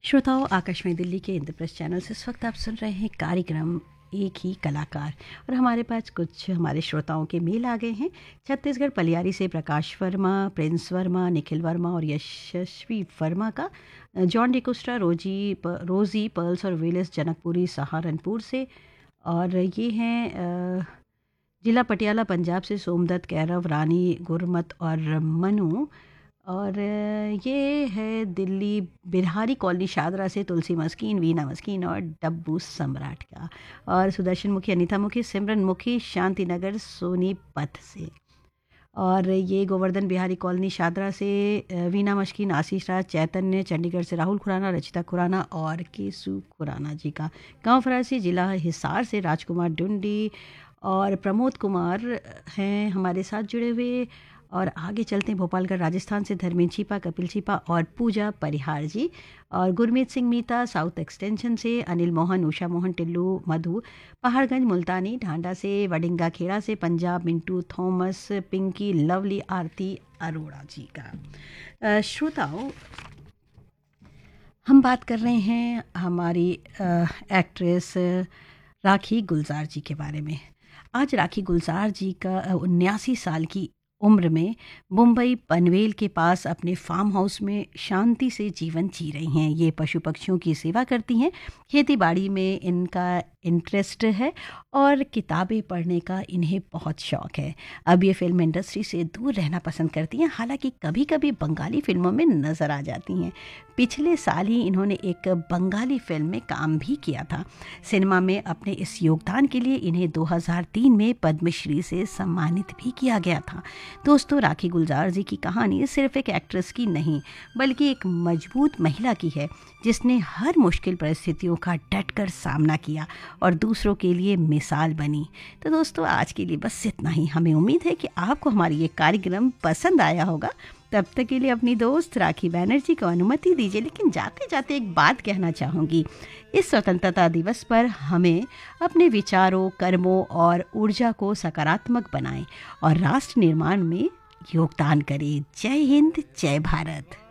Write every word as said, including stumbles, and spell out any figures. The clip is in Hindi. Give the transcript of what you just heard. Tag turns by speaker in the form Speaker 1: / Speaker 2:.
Speaker 1: श्रोताओं, आकाशवाणी दिल्ली के इंद्रप्रस्थ चैनल से इस वक्त आप सुन रहे हैं कार्यक्रम एक ही कलाकार। और हमारे पास कुछ हमारे श्रोताओं के मेल आ गए हैं। छत्तीसगढ़ पलियारी से प्रकाश वर्मा, प्रिंस वर्मा, निखिल वर्मा और यशस्वी वर्मा का, जॉन डिकोस्टा, रोजी प, रोजी पर्ल्स और विलिस जनकपुरी सहारनपुर से। और ये हैं अ, जिला पटियाला पंजाब से सोमदत्त, कैरव, रानी, गुरमत और मनु। और अ, ये है दिल्ली बिरहारी कॉलोनी शादरा से तुलसी मस्कीन, वीना मस्कीन और डब्बू सम्राट का। और सुदर्शन मुखी, अनीता मुखी, सिमरन मुखी शांति नगर सोनीपत से। और ये गोवर्धन बिहारी कॉलोनी शादरा से अ, वीना मस्कीन, आशीष राज, चैतन्य, चंडीगढ़ से राहुल खुराना, रचिता खुराना और केसु खुराना जी का। गांव फरासी जिला हिसार से राजकुमार डुंडी और प्रमोद कुमार हैं हमारे साथ जुड़े हुए। और आगे चलते हैं भोपालगढ़ राजस्थान से धर्मेंद्र छिपा, कपिल छिपा और पूजा परिहार जी। और गुरमीत सिंह मीता साउथ एक्सटेंशन से, अनिल मोहन, उषा मोहन, टिल्लू, मधु पहाड़गंज मुल्तानी ढांडा से, वडिंगा खेड़ा से पंजाब, मिंटू थॉमस, पिंकी, लवली, आरती अरोड़ा जी का। अ, श्रोताओं, हम बात कर रहे हैं हमारी अ, एक्ट्रेस राखी गुलजार जी के बारे में। आज राखी गुलजार जी का उन्यासी साल की उम्र में मुंबई पनवेल के पास अपने फार्म हाउस में शांति से जीवन जी रही हैं। ये पशु पक्षियों की सेवा करती हैं, खेती बाड़ी में इनका इंटरेस्ट है और किताबें पढ़ने का इन्हें बहुत शौक़ है। अब ये फिल्म इंडस्ट्री से दूर रहना पसंद करती हैं, हालांकि कभी कभी बंगाली फिल्मों में नज़र आ जाती हैं। पिछले साल ही इन्होंने एक बंगाली फिल्म में काम भी किया था। सिनेमा में अपने इस योगदान के लिए इन्हें दो हज़ार तीन में पद्मश्री से सम्मानित भी किया गया था। दोस्तों, राखी गुलजार जी की कहानी सिर्फ एक एक्ट्रेस की नहीं, बल्कि एक मजबूत महिला की है, जिसने हर मुश्किल परिस्थितियों का डटकर सामना किया और दूसरों के लिए मिसाल बनी। तो दोस्तों, आज के लिए बस इतना ही। हमें उम्मीद है कि आपको हमारी ये कार्यक्रम पसंद आया होगा। तब तक के लिए अपनी दोस्त राखी बैनर्जी को अनुमति दीजिए। लेकिन जाते जाते एक बात कहना चाहूँगी, इस स्वतंत्रता दिवस पर हमें अपने विचारों, कर्मों और ऊर्जा को सकारात्मक बनाएं और राष्ट्र निर्माण में योगदान करें। जय हिंद, जय भारत।